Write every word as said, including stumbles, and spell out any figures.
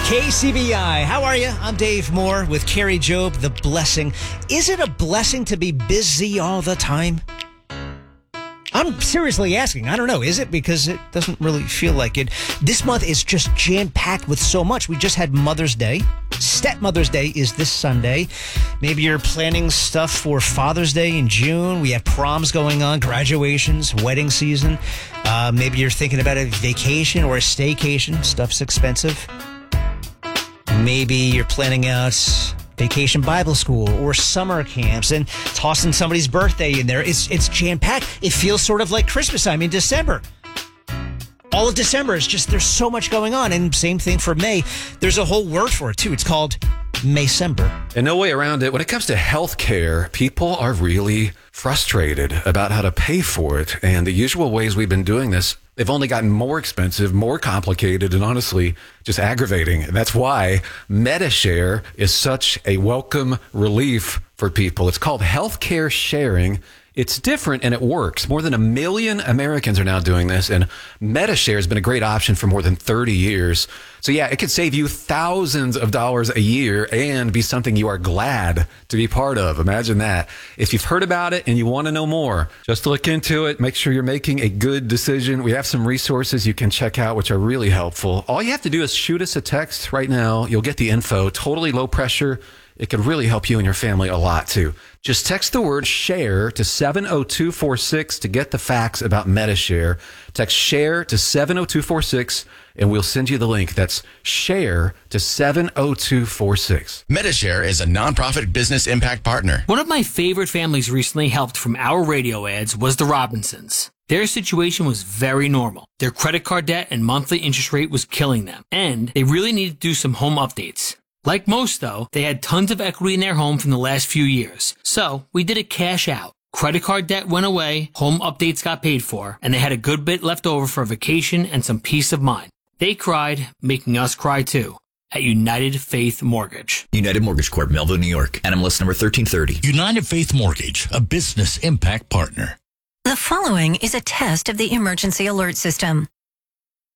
K C B I, how are you? I'm Dave Moore with Carrie Job, The Blessing. Is it a blessing to be busy all the time? I'm seriously asking. I don't know. Is it? Because it doesn't really feel like it. This month is just jam-packed with so much. We just had Mother's Day. Stepmother's Day is this Sunday. Maybe you're planning stuff for Father's Day in June. We have proms going on, graduations, wedding season. Uh, maybe you're thinking about a vacation or a staycation. Stuff's expensive. Maybe you're planning out vacation Bible school or summer camps and tossing somebody's birthday in there. It's it's jam-packed. It feels sort of like Christmas time in December. All of December is just, there's so much going on. And same thing for May. There's a whole word for it, too. It's called Maycember. And no way around it. When it comes to healthcare, people are really frustrated about how to pay for it. And the usual ways we've been doing this, they've only gotten more expensive, more complicated, and honestly, just aggravating. And that's why Medi-Share is such a welcome relief for people. It's called healthcare sharing. It's different and it works. More than a million Americans are now doing this, and Medi-Share has been a great option for more than thirty years. So yeah, it could save you thousands of dollars a year and be something you are glad to be part of. Imagine that. If you've heard about it and you want to know more, just look into it. Make sure you're making a good decision. We have some resources you can check out, which are really helpful. All you have to do is shoot us a text right now. You'll get the info. Totally low pressure. It could really help you and your family a lot, too. Just text the word SHARE to seven oh two four six to get the facts about Medi-Share. Text SHARE to seven oh two four six, and we'll send you the link. That's SHARE to seven oh two four six. Medi-Share is a nonprofit business impact partner. One of my favorite families recently helped from our radio ads was the Robinsons. Their situation was very normal. Their credit card debt and monthly interest rate was killing them, and they really needed to do some home updates. Like most, though, they had tons of equity in their home from the last few years. So we did a cash out. Credit card debt went away, home updates got paid for, and they had a good bit left over for a vacation and some peace of mind. They cried, making us cry too, at United Faith Mortgage. United Mortgage Corp, Melville, New York. N M L S number thirteen thirty. United Faith Mortgage, a business impact partner. The following is a test of the emergency alert system.